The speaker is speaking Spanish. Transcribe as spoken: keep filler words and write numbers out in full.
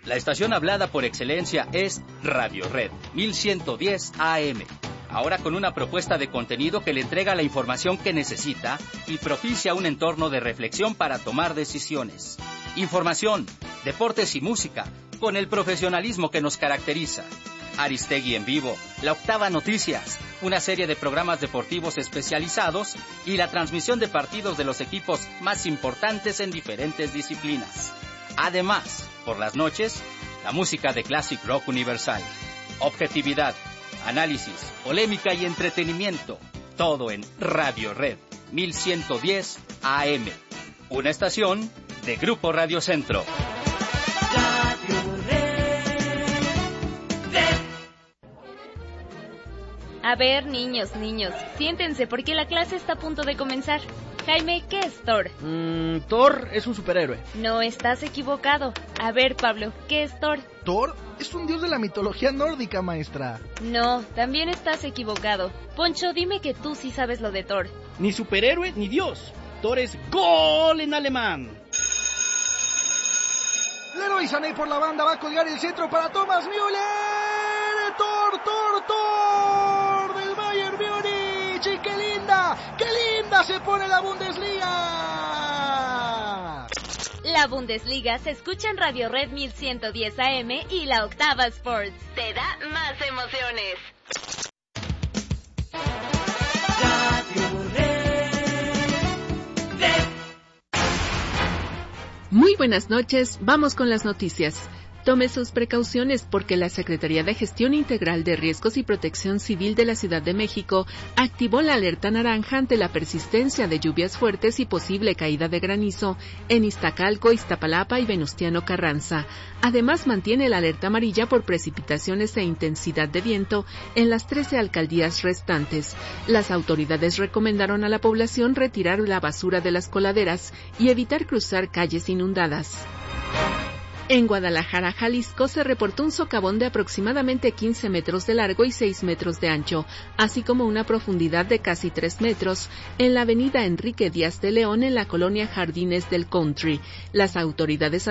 La estación hablada por excelencia es Radio Red mil ciento diez A M. Ahora con una propuesta de contenido que le entrega la información que necesita y propicia un entorno de reflexión para tomar decisiones. Información, deportes y música, con el profesionalismo que nos caracteriza. Aristegui en vivo, La Octava Noticias, una serie de programas deportivos especializados y la transmisión de partidos de los equipos más importantes en diferentes disciplinas. Además, por las noches, la música de Classic Rock Universal. Objetividad, análisis, polémica y entretenimiento. Todo en Radio Red mil ciento diez A M. Una estación de Grupo Radio Centro. Radio Red. Red. A ver, niños, niños, siéntense porque la clase está a punto de comenzar. Jaime, ¿qué es Thor? Mm, Thor es un superhéroe. No, estás equivocado. A ver, Pablo, ¿qué es Thor? Thor es un dios de la mitología nórdica, maestra. No, también estás equivocado. Poncho, dime que tú sí sabes lo de Thor. Ni superhéroe ni dios. Thor es gol en alemán. Leroy Sané por la banda va a colgar el centro para Thomas Müller. Thor, Thor, Thor del Bayern Múnich. Y qué linda, qué linda se pone la Bundesliga. La Bundesliga se escucha en Radio Red mil ciento diez A M y La Octava Sports. Te da más emociones. Radio Red. Red. Muy buenas noches, vamos con las noticias. Tome sus precauciones porque la Secretaría de Gestión Integral de Riesgos y Protección Civil de la Ciudad de México activó la alerta naranja ante la persistencia de lluvias fuertes y posible caída de granizo en Iztacalco, Iztapalapa y Venustiano Carranza. Además, mantiene la alerta amarilla por precipitaciones e intensidad de viento en las trece alcaldías restantes. Las autoridades recomendaron a la población retirar la basura de las coladeras y evitar cruzar calles inundadas. En Guadalajara, Jalisco, se reportó un socavón de aproximadamente quince metros de largo y seis metros de ancho, así como una profundidad de casi tres metros en la avenida Enrique Díaz de León en la colonia Jardines del Country. Las autoridades